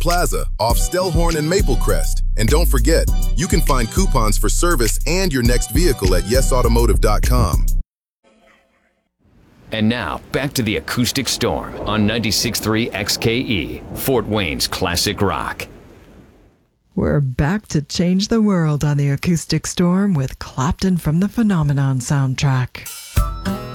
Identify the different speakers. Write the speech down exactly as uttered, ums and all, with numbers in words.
Speaker 1: Plaza off Stellhorn and Maple Crest. And don't forget, you can find coupons for service and your next vehicle at yes automotive dot com.
Speaker 2: And now, back to the Acoustic Storm on ninety-six point three X K E, Fort Wayne's classic rock.
Speaker 3: We're back to change the world on the Acoustic Storm with Clapton from the Phenomenon soundtrack.